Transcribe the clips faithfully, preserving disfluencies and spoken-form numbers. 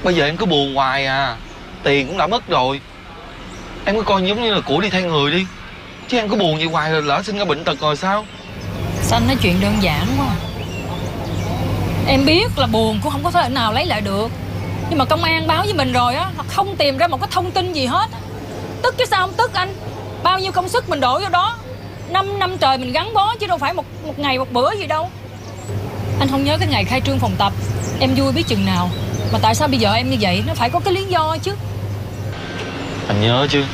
Bây giờ em cứ buồn hoài à. Tiền cũng đã mất rồi. Em cứ coi giống như là của đi thay người đi. Chứ em cứ buồn vậy hoài rồi lỡ sinh ra bệnh tật rồi sao? Sao anh nói chuyện đơn giản quá. Em biết là buồn cũng không có thể nào lấy lại được. Nhưng mà công an báo với mình rồi á, là không tìm ra một cái thông tin gì hết. Tức chứ sao không tức anh. Bao nhiêu công sức mình đổ vô đó. Năm năm trời mình gắn bó chứ đâu phải một, một ngày một bữa gì đâu. Anh không nhớ cái ngày khai trương phòng tập em vui biết chừng nào. Mà tại sao bây giờ em như vậy? Nó phải có cái lý do chứ. Anh nhớ chứ.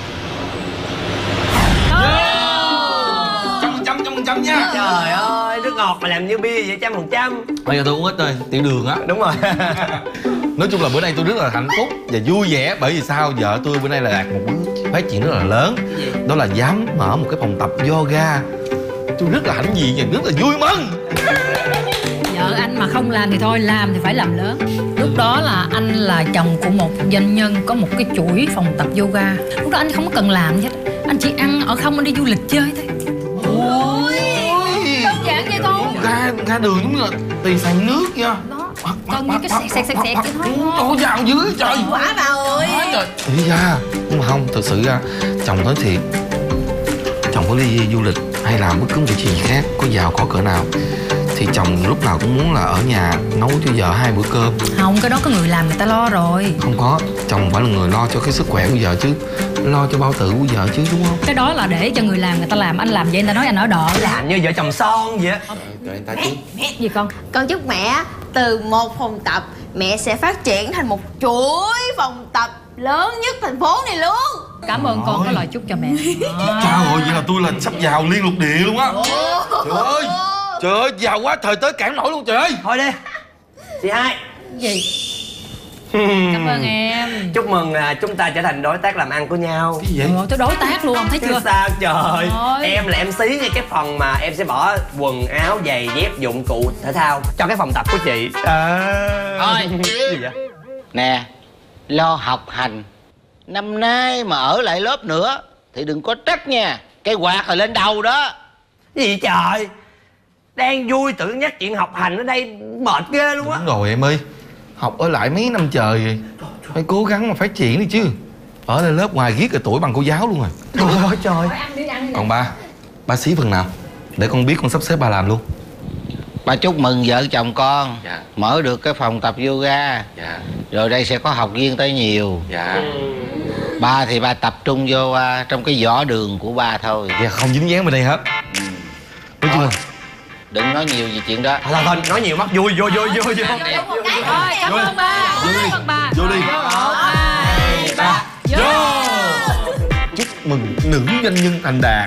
Trăm phần trăm, trăm phần trăm nha. Trời ơi, nước ngọt mà làm như bia vậy, trăm phần trăm. Bây giờ tôi uống ít thôi, tiểu đường á. Đúng rồi. Nói chung là bữa nay tôi rất là hạnh phúc và vui vẻ. Bởi vì sao? Vợ tôi bữa nay là đạt một bước phát triển rất là lớn. Đó là dám mở một cái phòng tập yoga. Tôi rất là hãnh diện và rất là vui mừng. Vợ anh mà không làm thì thôi, làm thì phải làm lớn. Lúc đó là anh là chồng của một doanh nhân có một cái chuỗi phòng tập yoga. Lúc đó anh không có cần làm gì hết. Anh chỉ ăn ở không, anh đi du lịch chơi thôi. Ôi, Đơn giản vậy thôi. Ra, ra đường giống như là tiền sàn nước nha. Đó, còn như cái sẹt sẹt sẹt sẹt vậy thôi. Trời vào dưới trời. Quả bà ơi. Trời. Ý ra, nhưng mà không, thực sự ra chồng nói thiệt. Chồng có đi du lịch hay làm bất cứ một chuyện gì khác, có giàu có cỡ nào thì chồng lúc nào cũng muốn là ở nhà nấu cho vợ hai bữa cơm. Không, cái đó có người làm người ta lo rồi. Không có, chồng phải là người lo cho cái sức khỏe của vợ chứ. Lo cho bao tử của vợ chứ, đúng không? Cái đó là để cho người làm người ta làm. Anh làm vậy người ta nói anh ở đợ. Làm như vợ chồng son vậy á. Trời người ta chứ. Gì con? Con chúc mẹ từ một phòng tập mẹ sẽ phát triển thành một chuỗi phòng tập lớn nhất thành phố này luôn. Cảm ơn con có lời chúc cho mẹ. Trời ơi, vậy là tôi là sắp giàu liên lục địa luôn á. Trời ơi, trời ơi, giàu quá trời tới cản nổi luôn trời ơi. Thôi đi. Chị hai. Gì? Cảm ơn em. Chúc mừng à, chúng ta trở thành đối tác làm ăn của nhau. Cái gì vậy? Ủa, tôi đối tác luôn, ông thấy Chứ chưa? sao trời. Ôi. Em là em xí ngay cái phần mà em sẽ bỏ quần áo, giày, dép, dụng cụ thể thao cho cái phòng tập của chị. À... Thôi. Gì vậy? Nè, lo học hành. Năm nay mà ở lại lớp nữa thì đừng có trách nha. Cái quạt là lên đầu đó. Cái gì trời. Đang vui tự nhắc chuyện học hành ở đây mệt ghê luôn á. Đúng rồi em ơi. Học ở lại mấy năm trời rồi. Phải cố gắng mà phát triển đi chứ. Ở lại lớp ngoài ghét rồi tuổi bằng cô giáo luôn rồi. Trời ơi trời. Còn ba, ba xí phần nào để con biết con sắp xếp ba làm luôn. Ba chúc mừng vợ chồng con. Dạ. Mở được cái phòng tập yoga. Dạ. Rồi đây sẽ có học viên tới nhiều. Dạ. Ba thì ba tập trung vô uh, trong cái võ đường của ba thôi. Dạ không dính dáng bên đây hết. Nói chung là Đừng nói nhiều về chuyện đó. Thôi thôi, thôi nói nhiều mất vui, vô vô vô vô. Rồi, cảm ơn ba. Cảm ơn ba. vô đi. Một, hai, ba. Vô. Chúc mừng nữ doanh nhân thành đạt.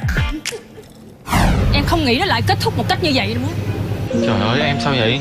Em không nghĩ nó lại kết thúc một cách như vậy luôn á. Trời ơi em sao vậy?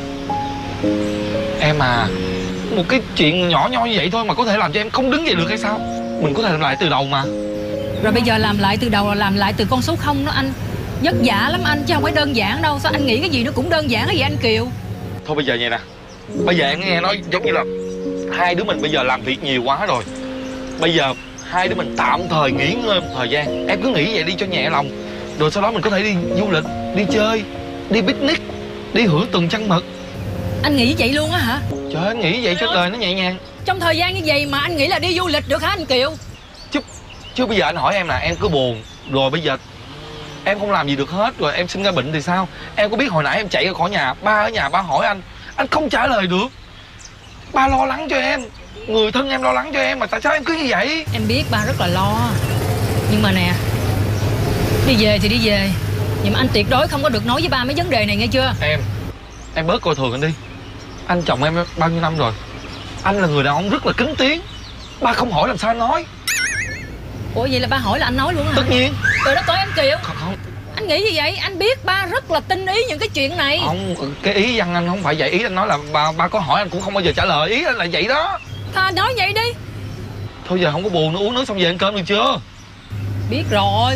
Em à, một cái chuyện nhỏ nhoi như vậy thôi mà có thể làm cho em không đứng dậy được hay sao? Mình có thể làm lại từ đầu mà. Rồi bây giờ làm lại từ đầu là làm lại từ con số không đó anh. Vất vả lắm anh chứ không phải đơn giản đâu. Sao anh nghĩ cái gì nó cũng đơn giản cái gì anh Kiều? Thôi bây giờ vậy nè. Bây giờ em nghe nói giống như là hai đứa mình bây giờ làm việc nhiều quá rồi. Bây giờ hai đứa mình tạm thời nghỉ ngơi một thời gian. Em cứ nghĩ vậy đi cho nhẹ lòng. Rồi sau đó mình có thể đi du lịch, đi chơi, đi picnic, đi hưởng tuần trăng mật. Anh nghĩ vậy luôn á hả? Trời ơi, anh nghĩ vậy cho đời nó nhẹ nhàng. Trong thời gian như vậy mà anh nghĩ là đi du lịch được hả anh Kiều? Chứ, chứ bây giờ anh hỏi em là em cứ buồn. Rồi bây giờ em không làm gì được hết. Rồi em sinh ra bệnh thì sao? Em có biết hồi nãy em chạy ra khỏi nhà, ba ở nhà ba hỏi anh, anh không trả lời được. Ba lo lắng cho em, người thân em lo lắng cho em. Mà tại sao em cứ như vậy? Em biết ba rất là lo. Nhưng mà nè, đi về thì đi về, nhưng mà anh tuyệt đối không có được nói với ba mấy vấn đề này nghe chưa? Em, em bớt coi thường anh đi. Anh chồng em bao nhiêu năm rồi. Anh là người đàn ông rất là kính tiếng. Ba không hỏi làm sao anh nói. Ủa vậy là ba hỏi là anh nói luôn hả? Tất nhiên. Trời đất ơi anh Kiều. Không, không. Anh nghĩ gì vậy? Anh biết ba rất là tinh ý những cái chuyện này. Không, cái ý văn anh không phải vậy. Ý anh nói là ba, ba có hỏi anh cũng không bao giờ trả lời. Ý anh là vậy đó. Thôi nói vậy đi. Thôi giờ không có buồn nữa, uống nước xong về ăn cơm được chưa? Biết rồi.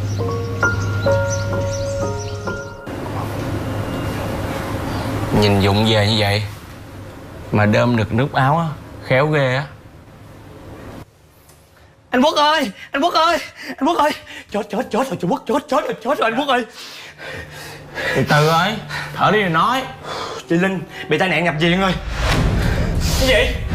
Nhìn dụng về như vậy mà đơm được nước áo á, khéo ghê á. Anh Quốc ơi, anh Quốc ơi, anh Quốc ơi. Chết chết chết rồi, chị Quốc chết chết rồi, chết rồi anh Quốc ơi. Từ từ ơi, thở đi rồi nói. Chị Linh bị tai nạn nhập viện rồi. Cái gì?